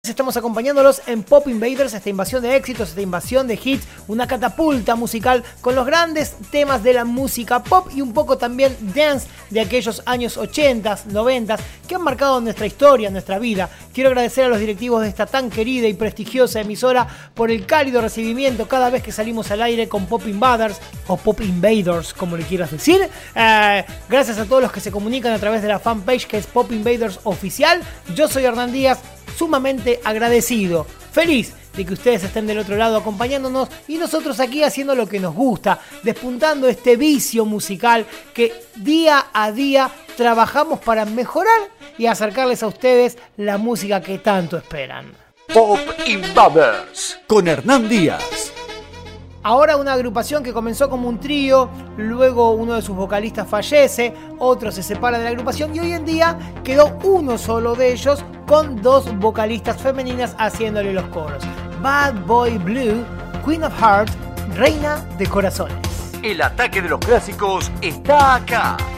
Estamos acompañándolos en Pop Invaders, esta invasión de éxitos, esta invasión de hits, una catapulta musical con los grandes temas de la música pop y un poco también dance de aquellos años 80, 90 que han marcado nuestra historia, nuestra vida. Quiero agradecer a los directivos de esta tan querida y prestigiosa emisora por el cálido recibimiento cada vez que salimos al aire con Pop Invaders o Pop Invaders, como le quieras decir. Gracias a todos los que se comunican a través de la fanpage que es Pop Invaders Oficial. Yo soy Hernán Díaz, sumamente agradecido, feliz de que ustedes estén del otro lado acompañándonos y nosotros aquí haciendo lo que nos gusta, despuntando este vicio musical que día a día trabajamos para mejorar y acercarles a ustedes la música que tanto esperan. Pop Invaders con Hernán Díaz. Ahora una agrupación que comenzó como un trío, luego uno de sus vocalistas fallece, otro se separa de la agrupación y hoy en día quedó uno solo de ellos con dos vocalistas femeninas haciéndole los coros. Bad Boy Blue, Queen of Hearts, Reina de Corazones. El ataque de los clásicos está acá.